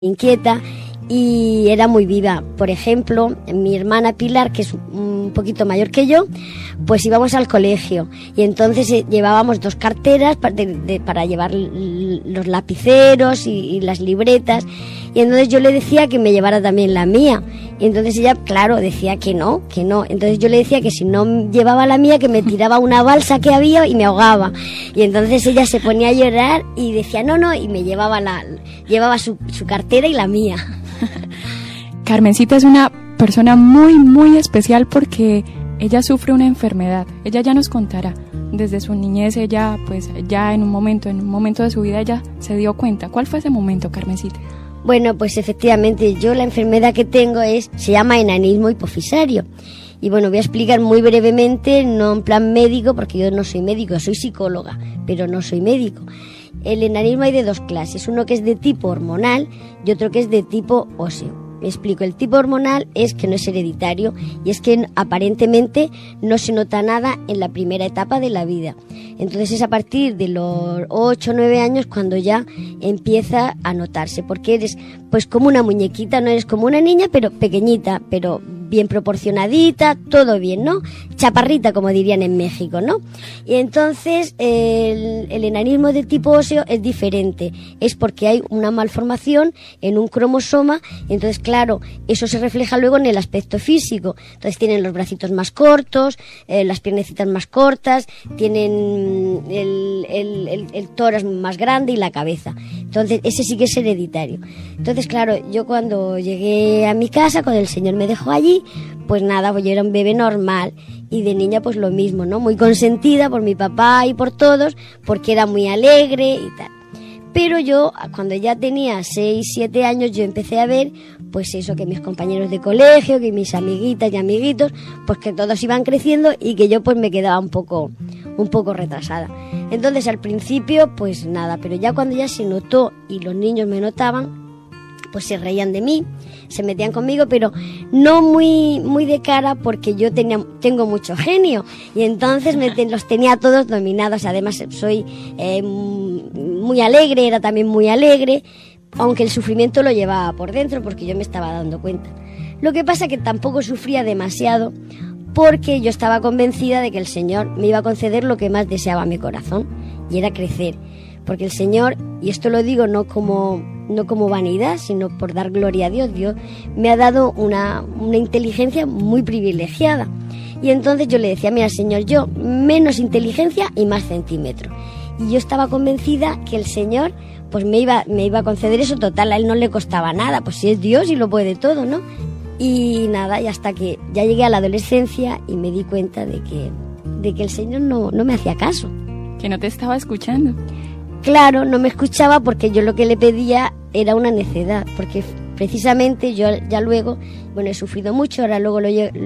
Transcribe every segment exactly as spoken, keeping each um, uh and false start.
inquieta y era muy viva. Por ejemplo, mi hermana Pilar, que es un poquito mayor que yo, pues íbamos al colegio y entonces eh, llevábamos dos carteras para, de, de, para llevar los lapiceros y, y las libretas, y entonces yo le decía que me llevara también la mía, y entonces ella, claro, decía que no, que no, entonces yo le decía que si no llevaba la mía, que me tiraba una balsa que había y me ahogaba, y entonces ella se ponía a llorar y decía no, no, y me llevaba la llevaba su, su cartera y la mía. Carmencita es una persona muy, muy especial porque ella sufre una enfermedad. Ella ya nos contará. Desde su niñez, ella, pues, ya en un momento, en un momento de su vida, ella se dio cuenta. ¿Cuál fue ese momento, Carmencita? Bueno, pues efectivamente, yo la enfermedad que tengo es, se llama enanismo hipofisario. Y bueno, voy a explicar muy brevemente, no en plan médico, porque yo no soy médico, soy psicóloga, pero no soy médico. El enanismo hay de dos clases, uno que es de tipo hormonal y otro que es de tipo óseo. Me explico, el tipo hormonal es que no es hereditario y es que aparentemente no se nota nada en la primera etapa de la vida. Entonces es a partir de los ocho o nueve años cuando ya empieza a notarse, porque eres pues como una muñequita, no eres como una niña, pero pequeñita, pero bien proporcionadita, todo bien, ¿no? Chaparrita, como dirían en México, ¿no? Y entonces el, el enanismo de tipo óseo es diferente, es porque hay una malformación en un cromosoma, entonces claro, eso se refleja luego en el aspecto físico, entonces tienen los bracitos más cortos, eh, las piernecitas más cortas, tienen el, el, el, el tórax más grande y la cabeza, entonces ese sí que es hereditario. Entonces claro, yo cuando llegué a mi casa, cuando el Señor me dejó allí, pues nada, pues yo era un bebé normal y de niña pues lo mismo, ¿no? Muy consentida por mi papá y por todos porque era muy alegre y tal. Pero yo, cuando ya tenía seis, siete años, yo empecé a ver pues eso, que mis compañeros de colegio, que mis amiguitas y amiguitos, pues que todos iban creciendo y que yo pues me quedaba un poco, un poco retrasada. Entonces al principio pues nada, pero ya cuando ya se notó y los niños me notaban, pues se reían de mí, se metían conmigo, pero no muy muy de cara porque yo tenía tengo mucho genio y entonces me te, los tenía todos dominados. Además soy eh, muy alegre, era también muy alegre, aunque el sufrimiento lo llevaba por dentro porque yo me estaba dando cuenta. Lo que pasa que tampoco sufría demasiado porque yo estaba convencida de que el Señor me iba a conceder lo que más deseaba mi corazón, y era crecer. Porque el Señor, y esto lo digo no como, no como vanidad, sino por dar gloria a Dios, Dios me ha dado una, una inteligencia muy privilegiada. Y entonces yo le decía, mira Señor, yo menos inteligencia y más centímetro. Y yo estaba convencida que el Señor pues me iba, me iba a conceder eso, total, a Él no le costaba nada, pues si es Dios y lo puede todo, ¿no? Y nada, y hasta que ya llegué a la adolescencia y me di cuenta de que, de que el Señor no, no me hacía caso. Que no te estaba escuchando. Claro, no me escuchaba porque yo lo que le pedía era una necedad, porque precisamente yo ya luego, bueno, he sufrido mucho, ahora luego lo,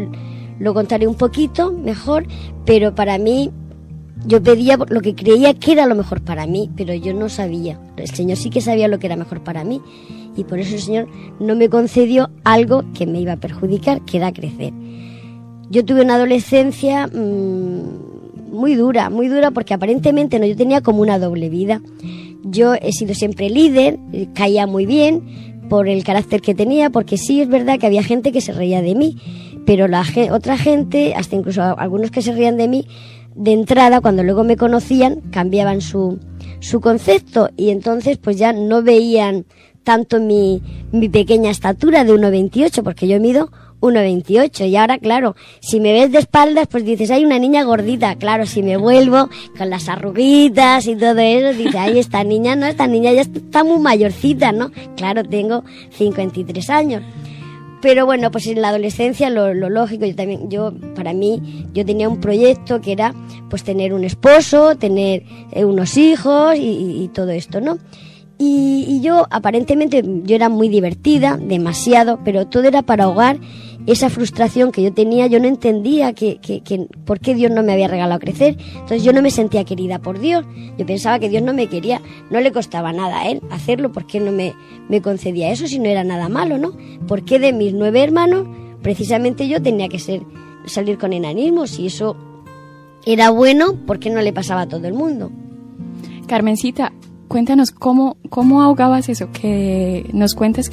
lo contaré un poquito mejor, pero para mí, yo pedía lo que creía que era lo mejor para mí, pero yo no sabía. El Señor sí que sabía lo que era mejor para mí, y por eso el Señor no me concedió algo que me iba a perjudicar, que era crecer. Yo tuve una adolescencia Mmm, muy dura, muy dura porque aparentemente no, yo tenía como una doble vida. Yo he sido siempre líder, caía muy bien por el carácter que tenía, porque sí es verdad que había gente que se reía de mí, pero la otra gente, hasta incluso algunos que se reían de mí, de entrada, cuando luego me conocían, cambiaban su, su concepto y entonces pues ya no veían tanto mi, mi pequeña estatura de uno veintiocho, porque yo mido uno veintiocho, y ahora claro, si me ves de espaldas pues dices, hay una niña gordita, claro, si me vuelvo con las arruguitas y todo eso, dices, ay, esta niña no, esta niña ya está muy mayorcita, ¿no? Claro, tengo cincuenta y tres años. Pero bueno, pues en la adolescencia lo, lo lógico, yo también, yo, para mí, yo tenía un proyecto que era pues tener un esposo, tener eh, unos hijos y, y, y todo esto, ¿no? Y, y yo, aparentemente, yo era muy divertida, demasiado, pero todo era para ahogar esa frustración que yo tenía. Yo no entendía que, que, que por qué Dios no me había regalado crecer. Entonces yo no me sentía querida por Dios. Yo pensaba que Dios no me quería. No le costaba nada a Él hacerlo. ¿Por qué no me, me concedía eso si no era nada malo, no? ¿Por qué de mis nueve hermanos, precisamente yo tenía que ser salir con enanismo? Si eso era bueno, ¿por qué no le pasaba a todo el mundo? Carmencita, Cuéntanos cómo, cómo ahogabas eso, que nos cuentes